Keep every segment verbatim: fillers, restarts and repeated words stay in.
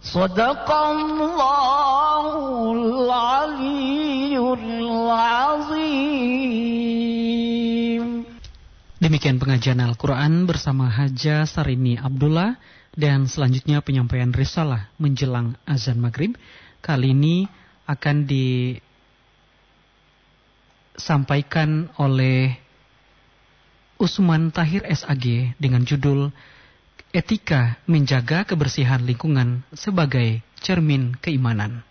Shadaqallahul aliyyul azim. Demikian pengajian Al-Quran bersama Haja Sarini Abdullah. Dan selanjutnya penyampaian risalah menjelang azan maghrib. Kali ini akan disampaikan oleh Usman Tahir S A G dengan judul Etika Menjaga Kebersihan Lingkungan sebagai Cermin Keimanan.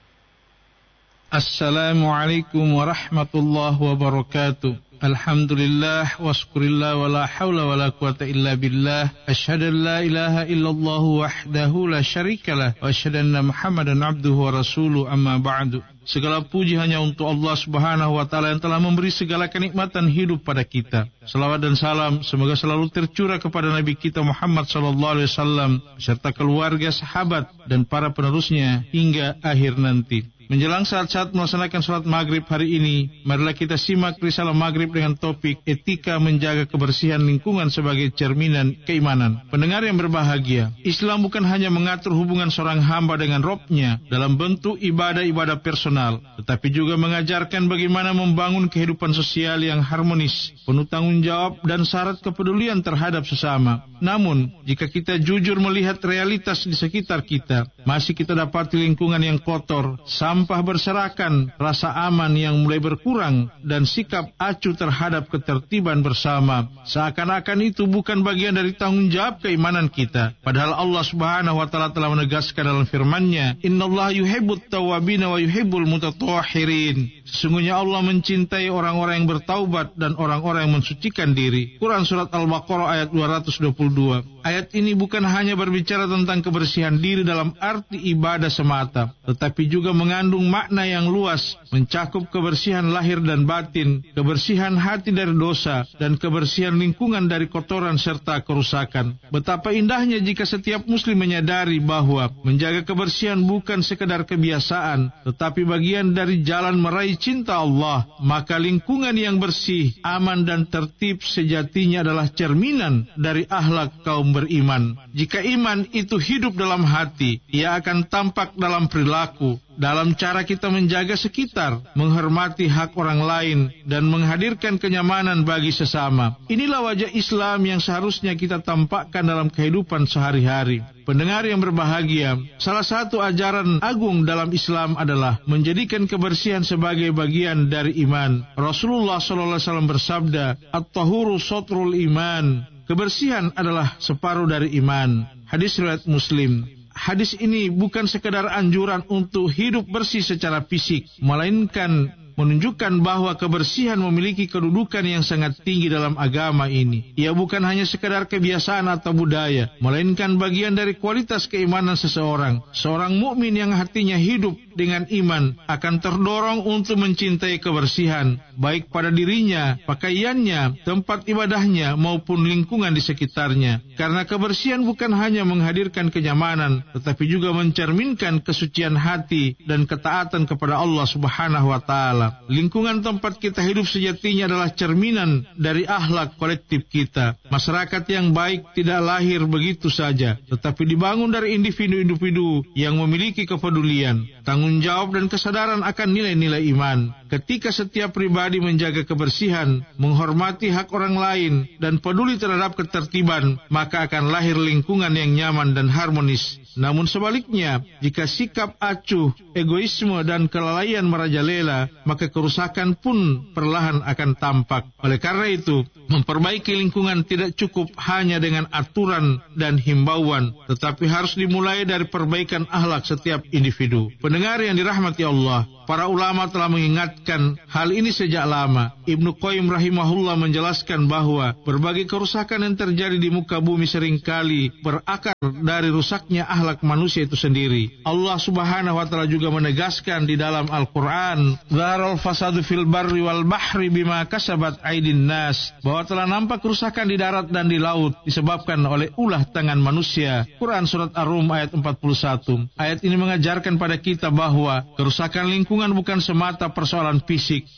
Assalamualaikum warahmatullahi wabarakatuh. Alhamdulillah wa syukurillah wa la hawla wa la quwata illa billah. Asyhadu an la ilaha illallah wahdahu la syarikalah wa asyhadu anna Muhammadan abduhu wa rasuluh, amma ba'du. Segala puji hanya untuk Allah Subhanahu wa taala yang telah memberi segala kenikmatan hidup pada kita. Salawat dan salam semoga selalu tercurah kepada Nabi kita Muhammad sallallahu alaihi wasallam serta keluarga, sahabat dan para penerusnya hingga akhir nanti. Menjelang saat-saat melaksanakan sholat maghrib hari ini, marilah kita simak risalah maghrib dengan topik etika menjaga kebersihan lingkungan sebagai cerminan keimanan. Pendengar yang berbahagia, Islam bukan hanya mengatur hubungan seorang hamba dengan Robnya dalam bentuk ibadah-ibadah personal, tetapi juga mengajarkan bagaimana membangun kehidupan sosial yang harmonis, penuh tanggung jawab dan syarat kepedulian terhadap sesama. Namun, jika kita jujur melihat realitas di sekitar kita, masih kita dapati lingkungan yang kotor, sampah berserakan, rasa aman yang mulai berkurang, dan sikap acuh terhadap ketertiban bersama. Seakan-akan itu bukan bagian dari tanggung jawab keimanan kita. Padahal Allah Subhanahu wa taala telah menegaskan dalam firman-Nya, "Innallaha yuhibbut tawwabin wa yuhibbul mutatahhirin." Sesungguhnya Allah mencintai orang-orang yang bertaubat dan orang-orang yang mensucikan diri. Quran Surat Al-Baqarah ayat dua ratus dua puluh dua. Ayat ini bukan hanya berbicara tentang kebersihan diri dalam arti ibadah semata, tetapi juga mengandung makna yang luas, mencakup kebersihan lahir dan batin, kebersihan hati dari dosa, dan kebersihan lingkungan dari kotoran serta kerusakan. Betapa indahnya jika setiap muslim menyadari bahwa menjaga kebersihan bukan sekedar kebiasaan, tetapi bagian dari jalan meraih cinta Allah. Maka lingkungan yang bersih, aman dan tertib sejatinya adalah cerminan dari akhlak kaum beriman. Jika iman itu hidup dalam hati, ia akan tampak dalam perilaku, dalam cara kita menjaga sekitar, menghormati hak orang lain, dan menghadirkan kenyamanan bagi sesama. Inilah wajah Islam yang seharusnya kita tampakkan dalam kehidupan sehari-hari. Pendengar yang berbahagia, salah satu ajaran agung dalam Islam adalah menjadikan kebersihan sebagai bagian dari iman. Rasulullah shallallahu alaihi wasallam bersabda, "At-tahuru shatrul iman." Kebersihan adalah separuh dari iman. Hadis riwayat Muslim. Hadis ini bukan sekedar anjuran untuk hidup bersih secara fisik, melainkan menunjukkan bahwa kebersihan memiliki kedudukan yang sangat tinggi dalam agama ini. Ia bukan hanya sekadar kebiasaan atau budaya, melainkan bagian dari kualitas keimanan seseorang. Seorang mukmin yang hatinya hidup dengan iman akan terdorong untuk mencintai kebersihan, baik pada dirinya, pakaiannya, tempat ibadahnya, maupun lingkungan di sekitarnya. Karena kebersihan bukan hanya menghadirkan kenyamanan, tetapi juga mencerminkan kesucian hati dan ketaatan kepada Allah Subhanahu wa taala. Lingkungan tempat kita hidup sejatinya adalah cerminan dari akhlak kolektif kita. Masyarakat yang baik tidak lahir begitu saja, tetapi dibangun dari individu-individu yang memiliki kepedulian, tanggung jawab dan kesadaran akan nilai-nilai iman. Ketika setiap pribadi menjaga kebersihan, menghormati hak orang lain, dan peduli terhadap ketertiban, maka akan lahir lingkungan yang nyaman dan harmonis. Namun sebaliknya, jika sikap acuh, egoisme, dan kelalaian merajalela, maka kerusakan pun perlahan akan tampak. Oleh karena itu, memperbaiki lingkungan tidak cukup hanya dengan aturan dan himbauan, tetapi harus dimulai dari perbaikan akhlak setiap individu. Pendengar yang dirahmati Allah, para ulama telah mengingatkan hal ini sejak lama. Ibnu Qayyim rahimahullah menjelaskan bahwa berbagai kerusakan yang terjadi di muka bumi seringkali berakar dari rusaknya akhlak manusia itu sendiri. Allah Subhanahu wa taala juga menegaskan di dalam Al-Qur'an, "Zaharal fasadu fil barri wal bahri bima kasabat aydin nas," bahwa telah nampak kerusakan di darat dan di laut disebabkan oleh ulah tangan manusia. Quran Surat Ar-Rum ayat empat puluh satu. Ayat ini mengajarkan pada kita bahwa kerusakan lingkungan bukan semata persoalan fisik, tetapi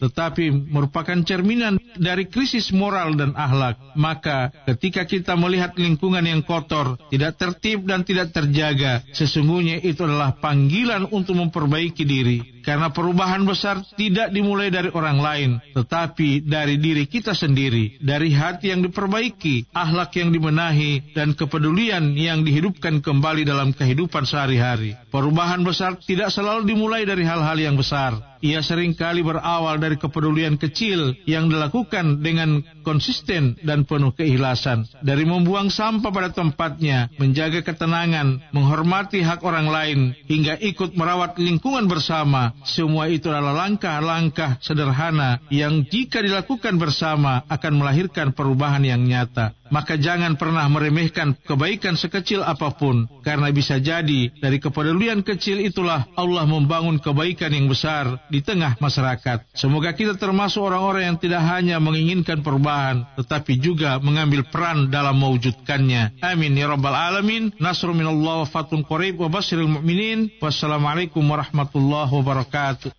iklim merupakan cerminan dari krisis moral dan akhlak. Maka ketika kita melihat lingkungan yang kotor, tidak tertib dan tidak terjaga, sesungguhnya itu adalah panggilan untuk memperbaiki diri. Karena perubahan besar tidak dimulai dari orang lain, tetapi dari diri kita sendiri, dari hati yang diperbaiki, akhlak yang dibenahi, dan kepedulian yang dihidupkan kembali dalam kehidupan sehari-hari. Perubahan besar tidak selalu dimulai dari hal-hal yang besar. Ia seringkali berawal dari kepedulian kecil yang dilakukan dengan konsisten dan penuh keikhlasan. Dari membuang sampah pada tempatnya, menjaga ketenangan, menghormati hak orang lain, hingga ikut merawat lingkungan bersama. Semua itu adalah langkah-langkah sederhana yang jika dilakukan bersama akan melahirkan perubahan yang nyata. Maka jangan pernah meremehkan kebaikan sekecil apapun, karena bisa jadi dari kepedulian kecil itulah Allah membangun kebaikan yang besar di tengah masyarakat. Semoga kita termasuk orang-orang yang tidak hanya menginginkan perubahan, tetapi juga mengambil peran dalam mewujudkannya. Amin ya rabbal alamin. Nasrun minallah wa fatun qarib wa basyiril mu'minin. Wassalamualaikum warahmatullahi wabarakatuh.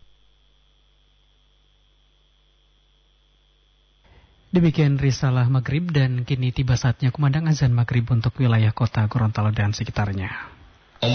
Demikian risalah Maghrib, dan kini tiba saatnya kumandang azan Maghrib untuk wilayah kota Gorontalo dan sekitarnya.